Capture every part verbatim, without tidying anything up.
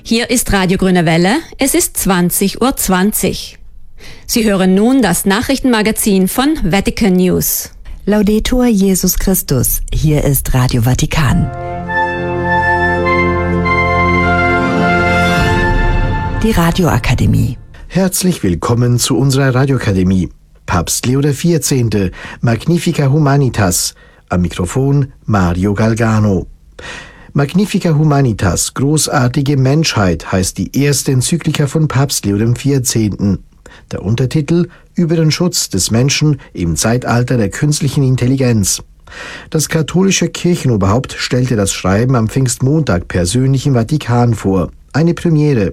Hier ist Radio Grüne Welle, es ist zwanzig Uhr zwanzig. Sie hören nun das Nachrichtenmagazin von Vatican News. Laudetur Jesus Christus, hier ist Radio Vatikan. Die Radioakademie. Herzlich willkommen zu unserer Radioakademie. Papst Leo der vierzehnte. Magnifica Humanitas. Am Mikrofon Mario Galgano. Magnifica Humanitas, großartige Menschheit, heißt die erste Enzyklika von Papst Leo der vierzehnte. Der Untertitel über den Schutz des Menschen im Zeitalter der künstlichen Intelligenz. Das katholische Kirchenoberhaupt stellte das Schreiben am Pfingstmontag persönlich im Vatikan vor. Eine Premiere.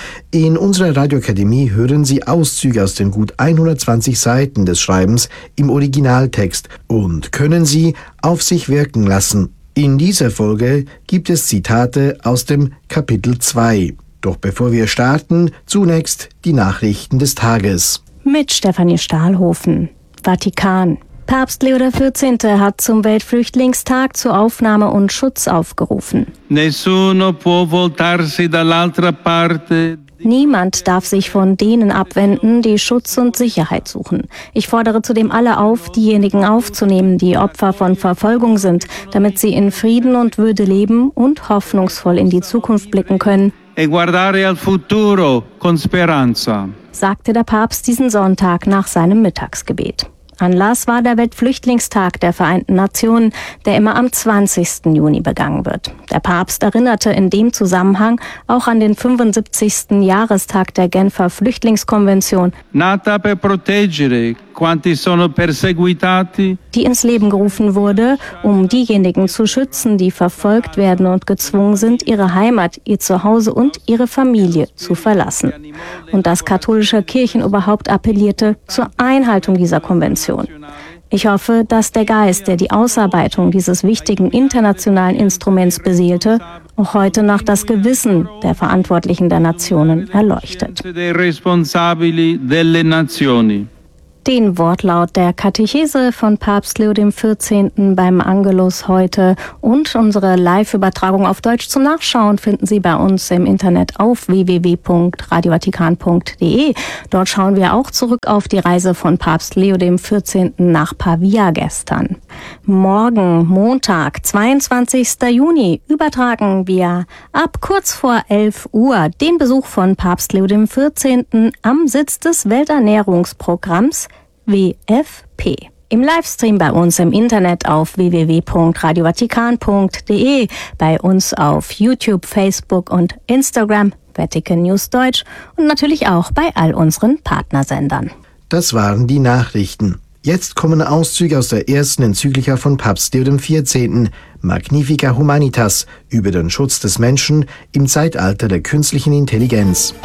In unserer Radioakademie hören Sie Auszüge aus den gut hundertzwanzig Seiten des Schreibens im Originaltext und können sie auf sich wirken lassen. In dieser Folge gibt es Zitate aus dem Kapitel zwei. Doch bevor wir starten, zunächst die Nachrichten des Tages. Mit Stefanie Stahlhofen. Vatikan. Papst Leo der vierzehnte. hat zum Weltflüchtlingstag zu Aufnahme und Schutz aufgerufen. Nessuno può voltarsi dall'altra parte. Niemand darf sich von denen abwenden, die Schutz und Sicherheit suchen. Ich fordere zudem alle auf, diejenigen aufzunehmen, die Opfer von Verfolgung sind, damit sie in Frieden und Würde leben und hoffnungsvoll in die Zukunft blicken können. E guardare al futuro con speranza, sagte der Papst diesen Sonntag nach seinem Mittagsgebet. Anlass war der Weltflüchtlingstag der Vereinten Nationen, der immer am zwanzigsten Juni begangen wird. Der Papst erinnerte in dem Zusammenhang auch an den fünfundsiebzigsten Jahrestag der Genfer Flüchtlingskonvention, nata per proteggere quanti sono perseguitati, die ins Leben gerufen wurde, um diejenigen zu schützen, die verfolgt werden und gezwungen sind, ihre Heimat, ihr Zuhause und ihre Familie zu verlassen. Und das katholische Kirchenoberhaupt appellierte zur Einhaltung dieser Konvention. Ich hoffe, dass der Geist, der die Ausarbeitung dieses wichtigen internationalen Instruments beseelte, auch heute noch das Gewissen der Verantwortlichen der Nationen erleuchtet. Den Wortlaut der Katechese von Papst Leo der vierzehnte. beim Angelus heute und unsere Live-Übertragung auf Deutsch zum Nachschauen finden Sie bei uns im Internet auf w w w punkt radio vatikan punkt d e. Dort schauen wir auch zurück auf die Reise von Papst Leo der vierzehnte. nach Pavia gestern. Morgen, Montag, zweiundzwanzigsten Juni, übertragen wir ab kurz vor elf Uhr den Besuch von Papst Leo der vierzehnte. am Sitz des Welternährungsprogramms W F P. Im Livestream bei uns im Internet auf w w w punkt radio vatikan punkt d e, bei uns auf YouTube, Facebook und Instagram, Vatican News Deutsch und natürlich auch bei all unseren Partnersendern. Das waren die Nachrichten. Jetzt kommen Auszüge aus der ersten Enzyklika von Papst Leo der vierzehnte. Magnifica Humanitas, über den Schutz des Menschen im Zeitalter der künstlichen Intelligenz.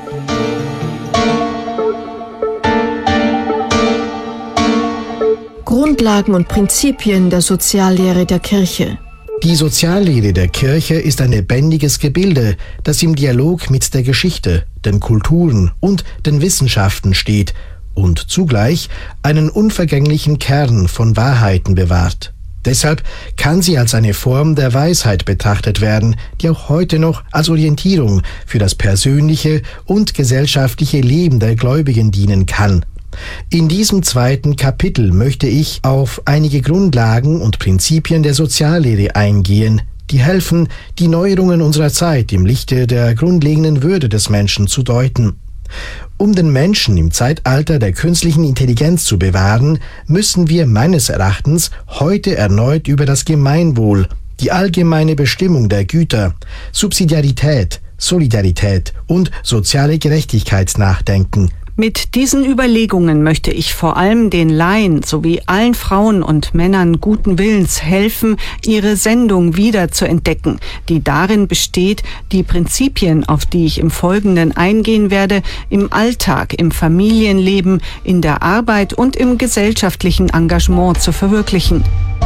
Grundlagen und Prinzipien der Soziallehre der Kirche. Die Soziallehre der Kirche ist ein lebendiges Gebilde, das im Dialog mit der Geschichte, den Kulturen und den Wissenschaften steht und zugleich einen unvergänglichen Kern von Wahrheiten bewahrt. Deshalb kann sie als eine Form der Weisheit betrachtet werden, die auch heute noch als Orientierung für das persönliche und gesellschaftliche Leben der Gläubigen dienen kann. In diesem zweiten Kapitel möchte ich auf einige Grundlagen und Prinzipien der Soziallehre eingehen, die helfen, die Neuerungen unserer Zeit im Lichte der grundlegenden Würde des Menschen zu deuten. Um den Menschen im Zeitalter der künstlichen Intelligenz zu bewahren, müssen wir meines Erachtens heute erneut über das Gemeinwohl, die allgemeine Bestimmung der Güter, Subsidiarität, Solidarität und soziale Gerechtigkeit nachdenken. Mit diesen Überlegungen möchte ich vor allem den Laien sowie allen Frauen und Männern guten Willens helfen, ihre Sendung wieder zu entdecken, die darin besteht, die Prinzipien, auf die ich im Folgenden eingehen werde, im Alltag, im Familienleben, in der Arbeit und im gesellschaftlichen Engagement zu verwirklichen.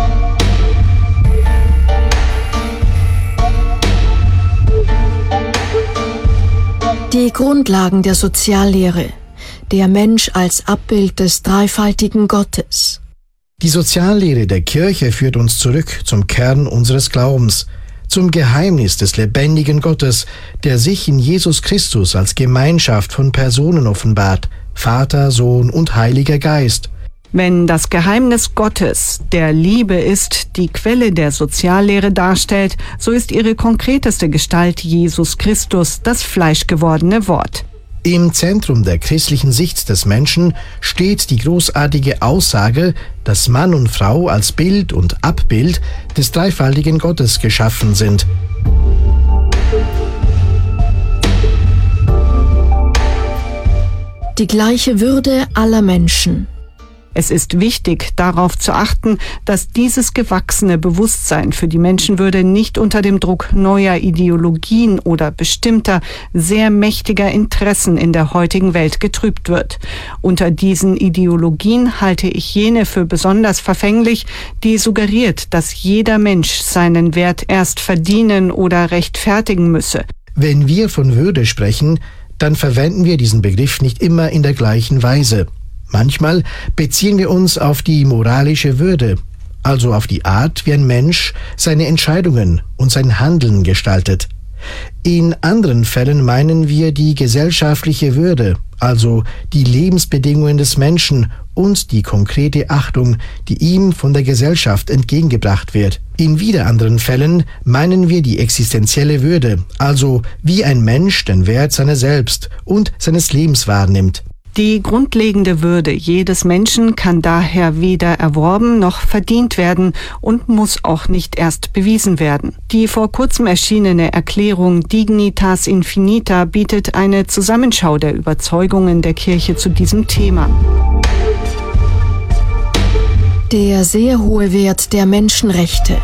Die Grundlagen der Soziallehre. Der Mensch als Abbild des dreifaltigen Gottes. Die Soziallehre der Kirche führt uns zurück zum Kern unseres Glaubens. zum Geheimnis des lebendigen Gottes, der sich in Jesus Christus als Gemeinschaft von Personen offenbart, Vater, Sohn und Heiliger Geist. Wenn das Geheimnis Gottes, der Liebe ist, die Quelle der Soziallehre darstellt, so ist ihre konkreteste Gestalt Jesus Christus, das fleischgewordene Wort. Im Zentrum der christlichen Sicht des Menschen steht die großartige Aussage, dass Mann und Frau als Bild und Abbild des dreifaltigen Gottes geschaffen sind. Die gleiche Würde aller Menschen. Es ist wichtig, darauf zu achten, dass dieses gewachsene Bewusstsein für die Menschenwürde nicht unter dem Druck neuer Ideologien oder bestimmter, sehr mächtiger Interessen in der heutigen Welt getrübt wird. Unter diesen Ideologien halte ich jene für besonders verfänglich, die suggeriert, dass jeder Mensch seinen Wert erst verdienen oder rechtfertigen müsse. Wenn wir von Würde sprechen, dann verwenden wir diesen Begriff nicht immer in der gleichen Weise. Manchmal beziehen wir uns auf die moralische Würde, also auf die Art, wie ein Mensch seine Entscheidungen und sein Handeln gestaltet. In anderen Fällen meinen wir die gesellschaftliche Würde, also die Lebensbedingungen des Menschen und die konkrete Achtung, die ihm von der Gesellschaft entgegengebracht wird. In wieder anderen Fällen meinen wir die existenzielle Würde, also wie ein Mensch den Wert seiner selbst und seines Lebens wahrnimmt. Die grundlegende Würde jedes Menschen kann daher weder erworben noch verdient werden und muss auch nicht erst bewiesen werden. Die vor kurzem erschienene Erklärung Dignitas Infinita bietet eine Zusammenschau der Überzeugungen der Kirche zu diesem Thema. Der sehr hohe Wert der Menschenrechte.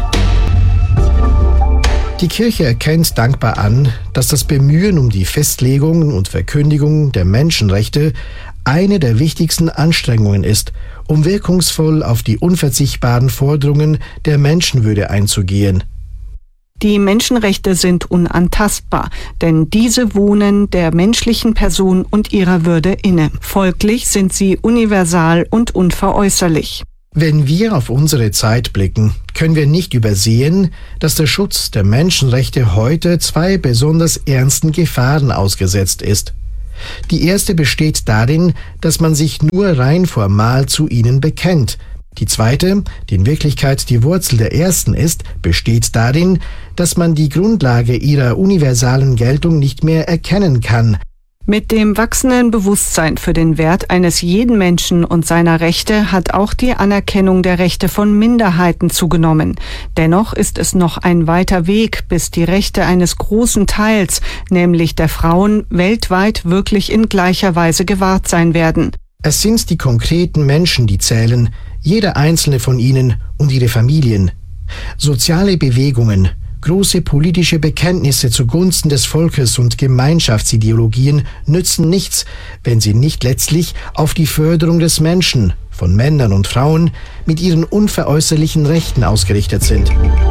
Die Kirche erkennt dankbar an, dass das Bemühen um die Festlegung und Verkündigung der Menschenrechte eine der wichtigsten Anstrengungen ist, um wirkungsvoll auf die unverzichtbaren Forderungen der Menschenwürde einzugehen. Die Menschenrechte sind unantastbar, denn diese wohnen der menschlichen Person und ihrer Würde inne. Folglich sind sie universal und unveräußerlich. Wenn wir auf unsere Zeit blicken, können wir nicht übersehen, dass der Schutz der Menschenrechte heute zwei besonders ernsten Gefahren ausgesetzt ist. Die erste besteht darin, dass man sich nur rein formal zu ihnen bekennt. Die zweite, die in Wirklichkeit die Wurzel der ersten ist, besteht darin, dass man die Grundlage ihrer universalen Geltung nicht mehr erkennen kann. Mit dem wachsenden Bewusstsein für den Wert eines jeden Menschen und seiner Rechte hat auch die Anerkennung der Rechte von Minderheiten zugenommen. Dennoch ist es noch ein weiter Weg, bis die Rechte eines großen Teils, nämlich der Frauen, weltweit wirklich in gleicher Weise gewahrt sein werden. Es sind die konkreten Menschen, die zählen, jeder einzelne von ihnen und ihre Familien. Soziale Bewegungen, große politische Bekenntnisse zugunsten des Volkes und Gemeinschaftsideologien nützen nichts, wenn sie nicht letztlich auf die Förderung des Menschen, von Männern und Frauen, mit ihren unveräußerlichen Rechten ausgerichtet sind.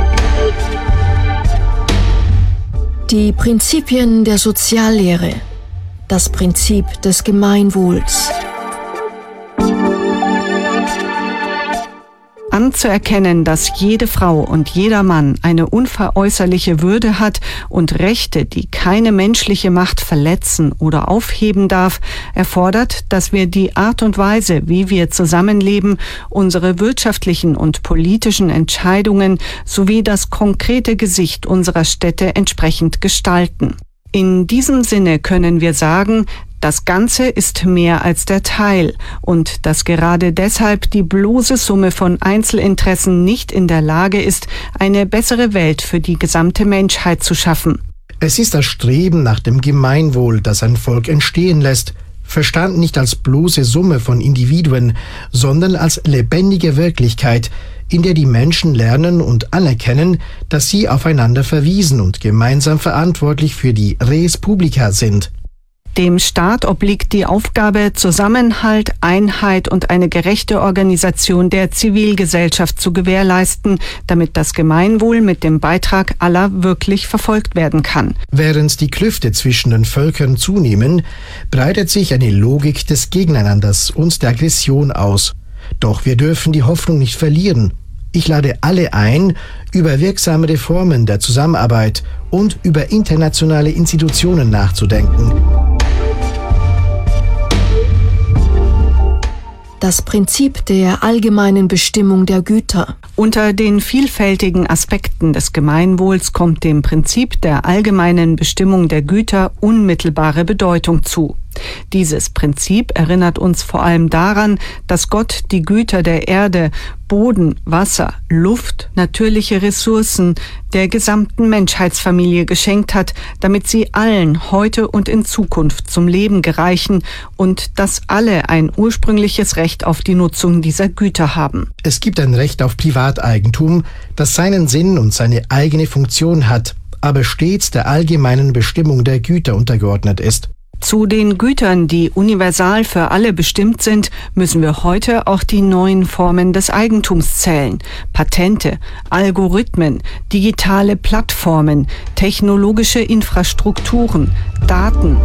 Die Prinzipien der Soziallehre. Das Prinzip des Gemeinwohls. Anzuerkennen, dass jede Frau und jeder Mann eine unveräußerliche Würde hat und Rechte, die keine menschliche Macht verletzen oder aufheben darf, erfordert, dass wir die Art und Weise, wie wir zusammenleben, unsere wirtschaftlichen und politischen Entscheidungen sowie das konkrete Gesicht unserer Städte entsprechend gestalten. In diesem Sinne können wir sagen, das Ganze ist mehr als der Teil und dass gerade deshalb die bloße Summe von Einzelinteressen nicht in der Lage ist, eine bessere Welt für die gesamte Menschheit zu schaffen. Es ist das Streben nach dem Gemeinwohl, das ein Volk entstehen lässt, verstanden nicht als bloße Summe von Individuen, sondern als lebendige Wirklichkeit, in der die Menschen lernen und anerkennen, dass sie aufeinander verwiesen und gemeinsam verantwortlich für die Res Publica sind. Dem Staat obliegt die Aufgabe, Zusammenhalt, Einheit und eine gerechte Organisation der Zivilgesellschaft zu gewährleisten, damit das Gemeinwohl mit dem Beitrag aller wirklich verfolgt werden kann. Während die Klüfte zwischen den Völkern zunehmen, breitet sich eine Logik des Gegeneinanders und der Aggression aus. Doch wir dürfen die Hoffnung nicht verlieren. Ich lade alle ein, über wirksame Reformen der Zusammenarbeit und über internationale Institutionen nachzudenken. Das Prinzip der allgemeinen Bestimmung der Güter. Unter den vielfältigen Aspekten des Gemeinwohls kommt dem Prinzip der allgemeinen Bestimmung der Güter unmittelbare Bedeutung zu. Dieses Prinzip erinnert uns vor allem daran, dass Gott die Güter der Erde, Boden, Wasser, Luft, natürliche Ressourcen der gesamten Menschheitsfamilie geschenkt hat, damit sie allen heute und in Zukunft zum Leben gereichen und dass alle ein ursprüngliches Recht auf die Nutzung dieser Güter haben. Es gibt ein Recht auf Privateigentum, das seinen Sinn und seine eigene Funktion hat, aber stets der allgemeinen Bestimmung der Güter untergeordnet ist. Zu den Gütern, die universal für alle bestimmt sind, müssen wir heute auch die neuen Formen des Eigentums zählen. Patente, Algorithmen, digitale Plattformen, technologische Infrastrukturen, Daten.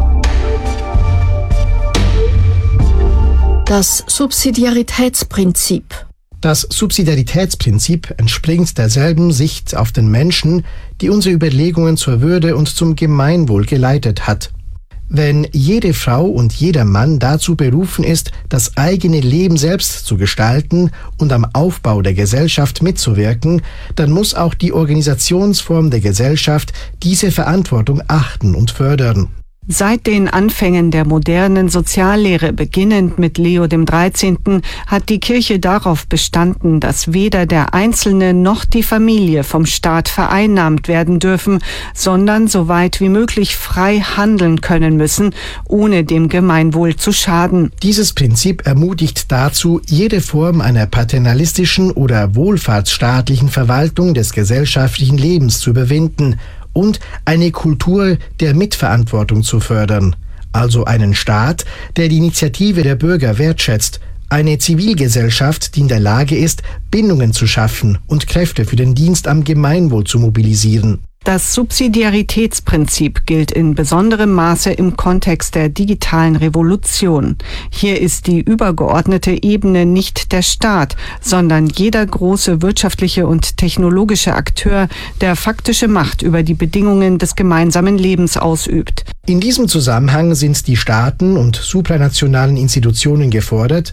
Das Subsidiaritätsprinzip. Das Subsidiaritätsprinzip entspringt derselben Sicht auf den Menschen, die unsere Überlegungen zur Würde und zum Gemeinwohl geleitet hat. Wenn jede Frau und jeder Mann dazu berufen ist, das eigene Leben selbst zu gestalten und am Aufbau der Gesellschaft mitzuwirken, dann muss auch die Organisationsform der Gesellschaft diese Verantwortung achten und fördern. Seit den Anfängen der modernen Soziallehre, beginnend mit Leo dem dreizehnten, hat die Kirche darauf bestanden, dass weder der Einzelne noch die Familie vom Staat vereinnahmt werden dürfen, sondern so weit wie möglich frei handeln können müssen, ohne dem Gemeinwohl zu schaden. Dieses Prinzip ermutigt dazu, jede Form einer paternalistischen oder wohlfahrtsstaatlichen Verwaltung des gesellschaftlichen Lebens zu überwinden und eine Kultur der Mitverantwortung zu fördern, also einen Staat, der die Initiative der Bürger wertschätzt, eine Zivilgesellschaft, die in der Lage ist, Bindungen zu schaffen und Kräfte für den Dienst am Gemeinwohl zu mobilisieren. Das Subsidiaritätsprinzip gilt in besonderem Maße im Kontext der digitalen Revolution. Hier ist die übergeordnete Ebene nicht der Staat, sondern jeder große wirtschaftliche und technologische Akteur, der faktische Macht über die Bedingungen des gemeinsamen Lebens ausübt. In diesem Zusammenhang sind die Staaten und supranationalen Institutionen gefordert,